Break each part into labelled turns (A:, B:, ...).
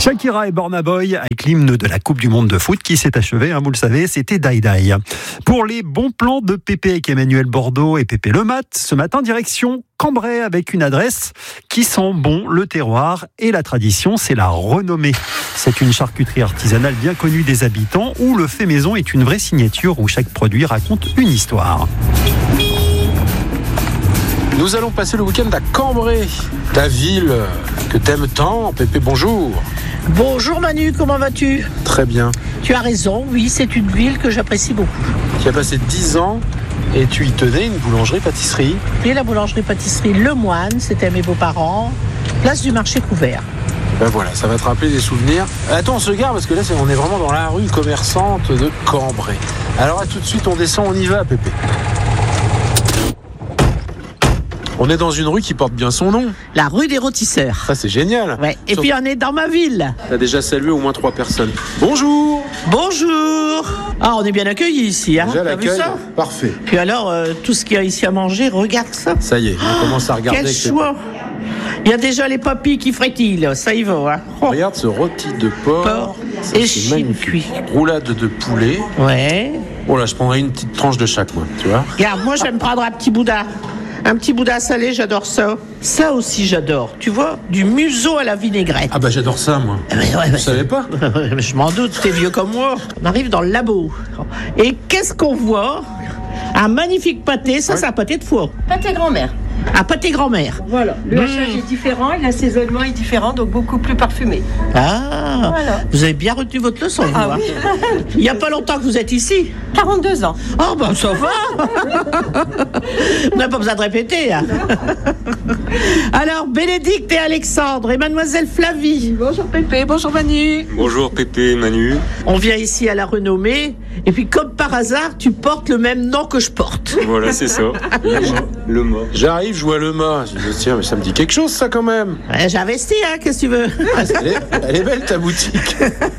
A: Shakira et Burna Boy avec l'hymne de la Coupe du Monde de foot qui s'est achevée, vous le savez, c'était Die Die. Pour les bons plans de Pépé avec Emmanuel Bordeaux et Pépé Le Mat, ce matin direction Cambrai avec une adresse qui sent bon le terroir et la tradition, c'est la Renommée. C'est une charcuterie artisanale bien connue des habitants où le fait maison est une vraie signature où chaque produit raconte une histoire.
B: Nous allons passer le week-end à Cambrai, ta ville que t'aimes tant. Pépé, bonjour.
C: Bonjour Manu, comment vas-tu ?
B: Très bien.
C: Tu as raison, oui, c'est une ville que j'apprécie beaucoup.
B: Tu as passé 10 ans et tu y tenais une boulangerie-pâtisserie.
C: Et la boulangerie-pâtisserie Le Moine, c'était mes beaux-parents, place du marché couvert.
B: Ben voilà, ça va te rappeler des souvenirs. Attends, on se gare parce que là, on est vraiment dans la rue commerçante de Cambrai. Alors à tout de suite, on descend, on y va, Pépé. On est dans une rue qui porte bien son nom.
C: La rue des Rôtisseurs.
B: Ça, c'est génial.
C: Ouais. Et puis on est dans ma ville.
B: Tu as déjà salué au moins 3 personnes. Bonjour.
C: Bonjour. Ah, on est bien accueillis ici. Hein.
B: Déjà
C: T'as vu
B: l'accueil,
C: ça ?
B: parfait.
C: Puis alors, tout ce qu'il y a ici à manger, regarde ça.
B: Ça y est, on commence à regarder.
C: Quel choix. Il y a déjà les papilles qui frétillent, ça y va. Hein. Oh.
B: Regarde ce rôti de porc. Ça,
C: et
B: c'est magnifique.
C: cuit.
B: Roulade de poulet.
C: Ouais.
B: Oh là, je prendrais une petite tranche de chaque, moi, tu vois.
C: Regarde, moi j'aime prendre un petit boudin. Un petit boudin salé, j'adore ça. Ça aussi, j'adore. Tu vois, du museau à la vinaigrette.
B: Ah bah j'adore ça, moi.
C: Ouais,
B: Vous savez pas ?
C: Je m'en doute, t'es vieux comme moi. On arrive dans le labo. Et qu'est-ce qu'on voit ? Un magnifique pâté, ça c'est un pâté de foie.
D: Pâté grand-mère.
C: Un pâté grand-mère.
D: Voilà. Le hachage est différent, l'assaisonnement est différent, donc beaucoup plus parfumé.
C: Ah,
D: Voilà.
C: Vous avez bien retenu votre leçon, vous.
D: Ah
C: hein.
D: oui.
C: Il n'y a pas longtemps que vous êtes ici.
D: 42 ans.
C: Oh, ben ça va. On n'a pas besoin de répéter. Hein. Alors, Bénédicte et Alexandre et mademoiselle Flavie.
D: Bonjour Pépé, bonjour Manu.
E: Bonjour Pépé, Manu.
C: On vient ici à la Renommée, et puis comme par hasard, tu portes le même nom que je porte.
E: Voilà, c'est ça. Le mot.
B: J'arrive, je vois le mât. Je me dis, tiens, mais ça me dit quelque chose, ça, quand même.
C: Ouais, j'ai investi, hein, qu'est-ce que tu veux.
B: Elle est belle, ta boutique.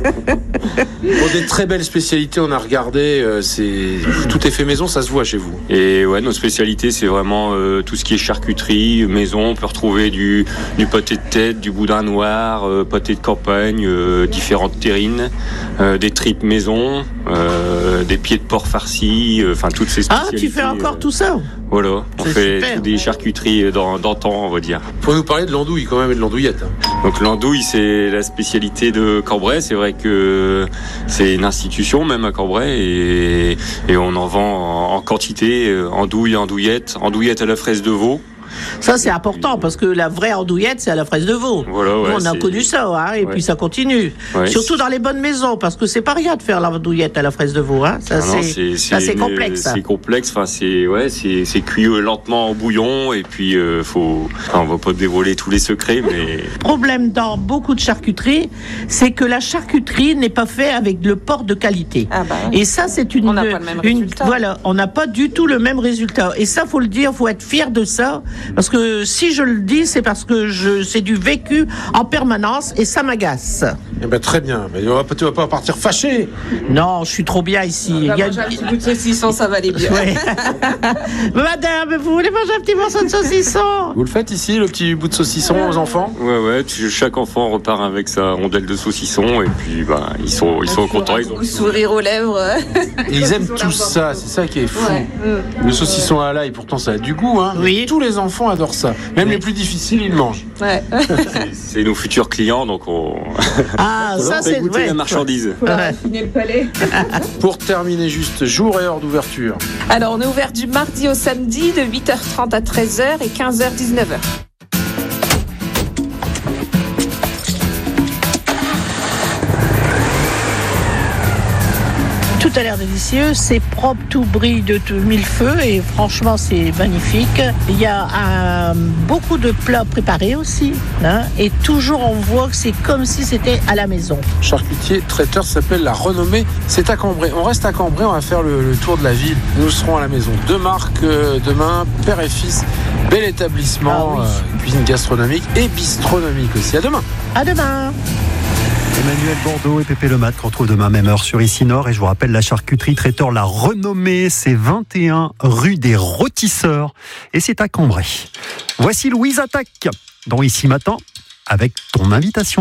B: Bon, des très belles spécialités, on a regardé. Tout est fait maison, ça se voit chez vous.
E: Et ouais, notre spécialité, c'est vraiment tout ce qui est charcuterie, maison. On peut retrouver du pâté de tête, du boudin noir, pâté de campagne, différentes terrines, des tripes maison, des pieds de porc farcis, enfin toutes ces spécialités.
C: Ah, tu fais encore tout ça ?
E: Voilà, on
C: C'est
E: fait
C: super.
E: des charcuteries d'antan, on va dire.
B: Faut nous parler de l'andouille, quand même, et de l'andouillette.
E: Donc l'andouille, c'est la spécialité de Cambrai. C'est vrai que c'est une institution même à Cambrai et on en vend en quantité, andouille, andouillette à la fraise de veau.
C: Ça, c'est important, parce que la vraie andouillette, c'est à la fraise de veau.
E: Voilà, ouais,
C: Nous, on a
E: c'est-
C: connu ça, hein, et
E: Ouais.
C: puis ça continue.
E: Ouais,
C: Surtout dans les bonnes maisons, parce que c'est pas rien de faire l'andouillette à la fraise de veau. Hein. Ça,
E: Ah non,
C: c'est complexe.
E: C'est complexe. Enfin, c'est cuit lentement en bouillon et puis on va pas dévoiler tous les secrets, mais
C: Le problème dans beaucoup de charcuteries, c'est que la charcuterie n'est pas faite avec le porc de qualité.
D: Ah bah.
C: Et ça, c'est une...
D: On n'a pas le même résultat.
C: Voilà, on n'a pas du tout le même résultat. Et ça, faut le dire, faut être fier de ça. Parce que si je le dis, c'est parce que c'est du vécu en permanence et ça m'agace.
B: Eh ben, très bien. Mais tu vas pas partir fâché.
C: Non, je suis trop bien ici. Il y a-
D: Manger un petit bout de saucisson, ça va aller bien.
C: Ouais. Madame, vous voulez manger un petit morceau de saucisson ?
B: Vous le faites ici, le petit bout de saucisson aux enfants ?
E: ouais, chaque enfant repart avec sa rondelle de saucisson et puis ils sont contents. Ils ont
D: Ou sourire aux lèvres.
B: Et ils aiment tous ça, c'est ça qui est fou.
D: Ouais.
B: Le saucisson à l'ail, pourtant ça a du goût, hein.
C: Oui.
B: Tous les enfants adorent ça. Même les plus difficiles, ils le mangent.
D: Ouais.
E: C'est nos futurs clients, donc on
C: Ah, ça,
E: fait
C: c'est...
E: goûter
C: ouais.
E: la marchandise.
D: Faut raffiner le palais.
B: Pour terminer juste, jour et heure d'ouverture.
D: Alors, on est ouvert du mardi au samedi de 8h30 à 13h et 15h-19h.
C: Tout a l'air délicieux, c'est propre, tout brille de tout mille feux et franchement c'est magnifique. Il y a beaucoup de plats préparés aussi, hein, et toujours on voit que c'est comme si c'était à la maison.
B: Charcutier traiteur s'appelle La Renommée. C'est à Cambrai. On reste à Cambrai, on va faire le tour de la ville. Nous serons à la maison. 2 marques demain, père et fils. Bel établissement,
C: Ah oui.
B: cuisine gastronomique et bistronomique aussi. À demain.
C: À demain.
A: Emmanuel Bordeaux et Pépé Le Mat qu'on retrouve demain même heure sur Ici Nord. Et je vous rappelle la charcuterie traiteur La Renommée, c'est 21 rue des Rôtisseurs et c'est à Cambrai. Voici Louise Attaque dans Ici Matin avec ton invitation.